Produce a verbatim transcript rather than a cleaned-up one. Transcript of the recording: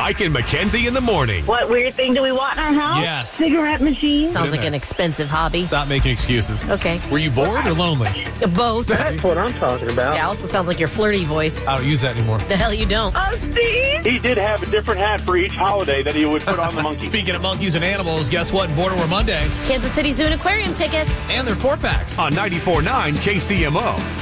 Mike and Mackenzie in the morning. What weird thing do we want in our house? Yes. Cigarette machine? Sounds like an expensive hobby. Stop making excuses. Okay. Were you bored or lonely? Both. That's what I'm talking about. Yeah, also sounds like your flirty voice. I don't use that anymore. The hell you don't. Oh, Steve? He did have a different hat for each holiday that he would put on the monkey. Speaking of monkeys and animals, guess what? In Border War Monday. Kansas City Zoo and Aquarium tickets. And their four packs. On ninety-four point nine K C M O.